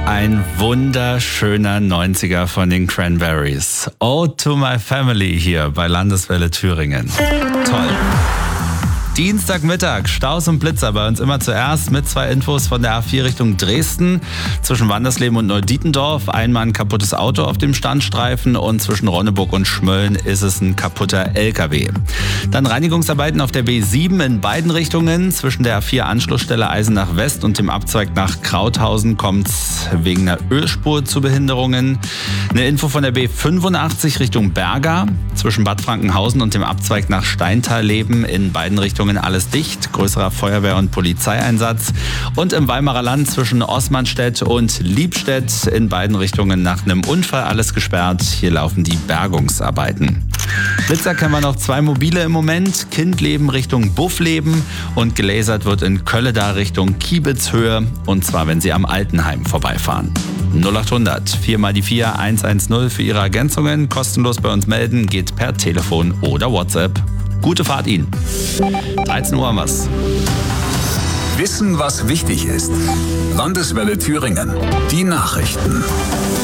Ein wunderschöner 90er von den Cranberries. Ode to my family hier bei Landeswelle Thüringen. Toll. Dienstagmittag, Staus und Blitzer bei uns immer zuerst mit 2 Infos von der A4 Richtung Dresden. Zwischen Wandersleben und Neudietendorf einmal ein kaputtes Auto auf dem Standstreifen und zwischen Ronneburg und Schmölln ist es ein kaputter LKW. Dann Reinigungsarbeiten auf der B7 in beiden Richtungen. Zwischen der A4 Anschlussstelle Eisenach West und dem Abzweig nach Krauthausen kommt es wegen einer Ölspur zu Behinderungen. Eine Info von der B85 Richtung Berga. Zwischen Bad Frankenhausen und dem Abzweig nach Steintalleben in beiden Richtungen alles dicht, größerer Feuerwehr- und Polizeieinsatz. Und im Weimarer Land zwischen Osmanstedt und Liebstedt in beiden Richtungen nach einem Unfall alles gesperrt. Hier laufen die Bergungsarbeiten. Blitzer kennen wir noch 2 mobile im Moment. Kindleben Richtung Buffleben und gelasert wird in Kölleda Richtung Kiebitzhöhe. Und zwar, wenn Sie am Altenheim vorbeifahren. 0800 4 mal die 4 110 für Ihre Ergänzungen. Kostenlos bei uns melden, geht per Telefon oder WhatsApp. Gute Fahrt Ihnen. 13 Uhr haben wir's. Wissen, was wichtig ist. Landeswelle Thüringen. Die Nachrichten.